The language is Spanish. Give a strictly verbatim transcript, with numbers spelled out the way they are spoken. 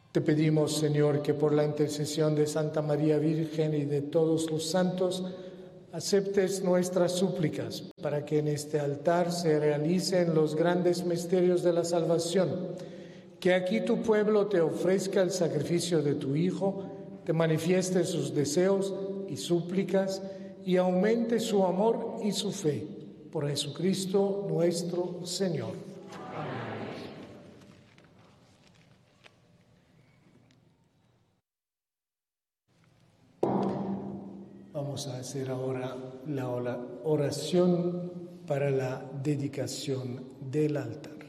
Te pedimos, Señor, que por la intercesión de Santa María Virgen y de todos los santos, aceptes nuestras súplicas para que en este altar se realicen los grandes misterios de la salvación, que aquí tu pueblo te ofrezca el sacrificio de tu Hijo, te manifieste sus deseos y súplicas y aumente su amor y su fe. Por Jesucristo nuestro Señor. Vamos a hacer ahora la oración para la dedicación del altar.